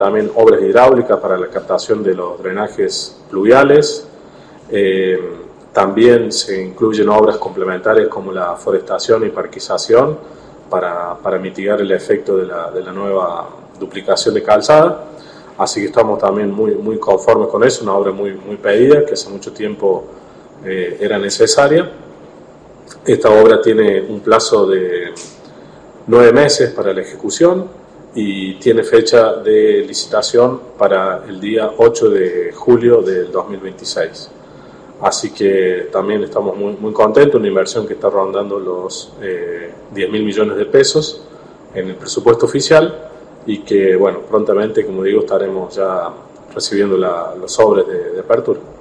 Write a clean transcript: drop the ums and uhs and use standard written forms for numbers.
también obras hidráulicas para la captación de los drenajes pluviales. También se incluyen obras complementarias como la forestación y parquización para mitigar el efecto de la nueva duplicación de calzada. Así que estamos también muy conformes con eso, una obra muy pedida, que hace mucho tiempo era necesaria. Esta obra tiene un plazo de 9 meses para la ejecución y tiene fecha de licitación para el día 8 de julio del 2026. Así que también estamos muy contentos, una inversión que está rondando los 10.000 millones de pesos en el presupuesto oficial y que, bueno, prontamente, como digo, estaremos ya recibiendo los sobres de apertura.